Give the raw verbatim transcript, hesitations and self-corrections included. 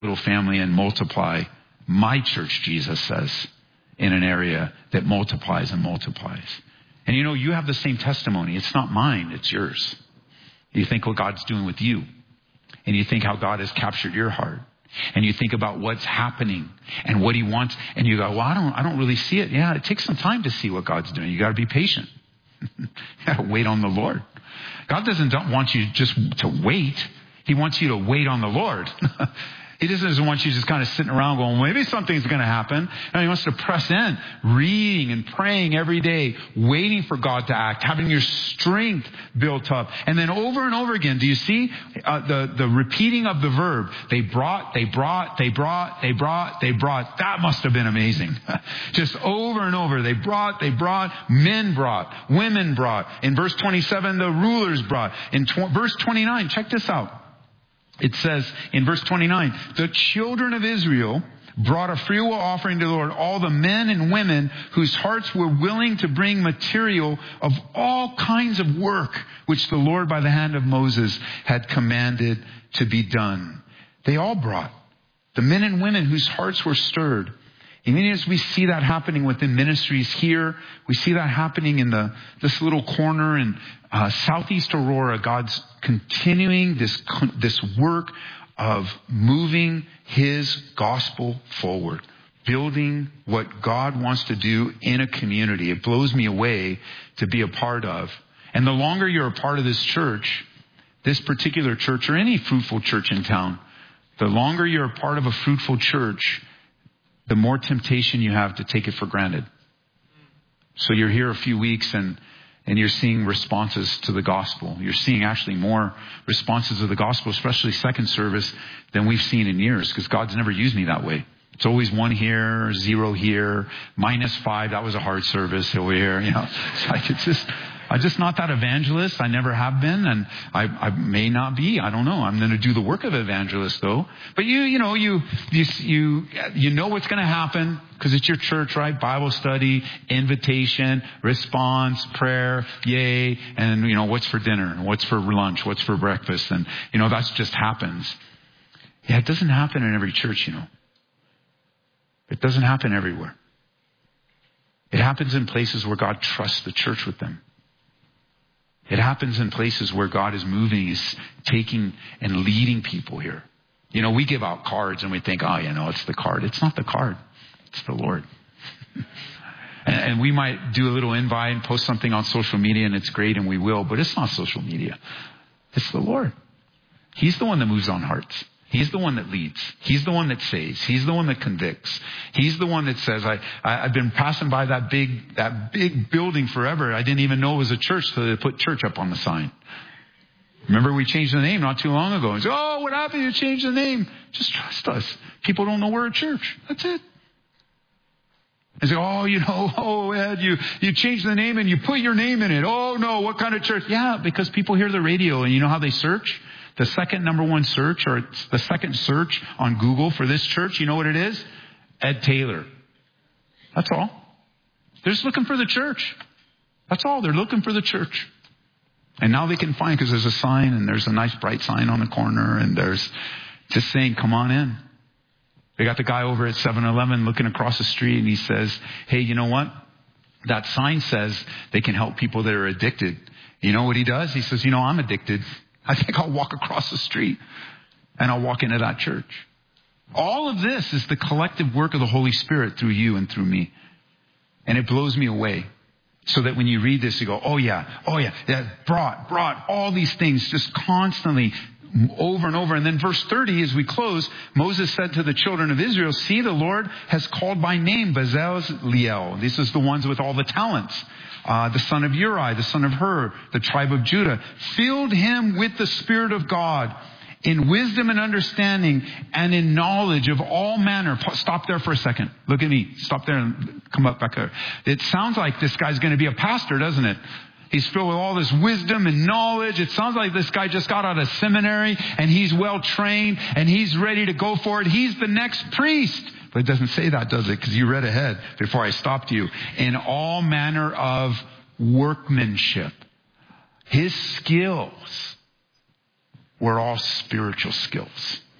little family and multiply my church, Jesus says, in an area that multiplies and multiplies. And you know, you have the same testimony. It's not mine, it's yours. You think what God's doing with you. And you think how God has captured your heart. And you think about what's happening and what he wants. And you go, well, I don't, I don't really see it. Yeah, it takes some time to see what God's doing. You got to be patient. You got to wait on the Lord. God doesn't want you just to wait. He wants you to wait on the Lord. He doesn't want you just kind of sitting around going, well, maybe something's going to happen. And he wants to press in, reading and praying every day, waiting for God to act, having your strength built up. And then over and over again, do you see uh, the, the repeating of the verb? They brought, they brought, they brought, they brought, they brought. That must have been amazing. Just over and over. They brought, they brought, men brought, women brought. In verse twenty-seven, the rulers brought. In tw- verse twenty-nine, check this out. It says in verse twenty-nine, the children of Israel brought a freewill offering to the Lord, all the men and women whose hearts were willing to bring material of all kinds of work, which the Lord by the hand of Moses had commanded to be done. They all brought. The men and women whose hearts were stirred. Even as we see that happening within ministries here, we see that happening in the this little corner in uh, Southeast Aurora. God's continuing this this work of moving his gospel forward, building what God wants to do in a community. It blows me away to be a part of. And the longer you're a part of this church, this particular church or any fruitful church in town, the longer you're a part of a fruitful church, the more temptation you have to take it for granted. So you're here a few weeks and, and you're seeing responses to the gospel. You're seeing actually more responses to the gospel, especially second service, than we've seen in years, because God's never used me that way. It's always one here, zero here, minus five. That was a hard service over here. You know, it's like, it's just, I'm just not that evangelist. I never have been, and I, I may not be. I don't know. I'm going to do the work of evangelist, though. But you, you know, you, you, you, you know what's going to happen because it's your church, right? Bible study, invitation, response, prayer, yay, and you know what's for dinner, what's for lunch, what's for breakfast, and you know that's just happens. Yeah, it doesn't happen in every church, you know. It doesn't happen everywhere. It happens in places where God trusts the church with them. It happens in places where God is moving, is taking and leading people here. You know, we give out cards and we think, oh, you know, it's the card. It's not the card. It's the Lord. and, and we might do a little invite and post something on social media, and it's great, and we will, but it's not social media. It's the Lord. He's the one that moves on hearts. He's the one that leads. He's the one that saves. He's the one that convicts. He's the one that says, I, I, I've been passing by that big, that big building forever. I didn't even know it was a church, so they put church up on the sign. Remember, we changed the name not too long ago. And said, oh, what happened? You changed the name. Just trust us. People don't know we're a church. That's it. And say, oh, you know, oh, Ed, you, you changed the name and you put your name in it. Oh, no, what kind of church? Yeah, because people hear the radio, and you know how they search? The second number one search, or the second search on Google for this church, you know what it is? Ed Taylor. That's all. They're just looking for the church. That's all. They're looking for the church. And now they can find, because there's a sign, and there's a nice bright sign on the corner, and there's just saying, come on in. They got the guy over at seven eleven looking across the street, and he says, hey, you know what? That sign says they can help people that are addicted. You know what he does? He says, you know, I'm addicted. I think I'll walk across the street and I'll walk into that church. All of this is the collective work of the Holy Spirit through you and through me. And it blows me away. So that when you read this, you go, oh yeah, oh yeah, that brought, brought all these things just constantly over and over. And then verse thirty, as we close, Moses said to the children of Israel, see, the Lord has called by name Bezaleel. This is the ones with all the talents. Uh, the son of Uri, the son of Hur, the tribe of Judah, filled him with the Spirit of God in wisdom and understanding and in knowledge of all manner. Stop there for a second. Look at me. Stop there and come up back there. It sounds like this guy's going to be a pastor, doesn't it? He's filled with all this wisdom and knowledge. It sounds like this guy just got out of seminary and he's well trained and he's ready to go for it. He's the next priest. But it doesn't say that, does it? Because you read ahead before I stopped you. In all manner of workmanship. His skills were all spiritual skills.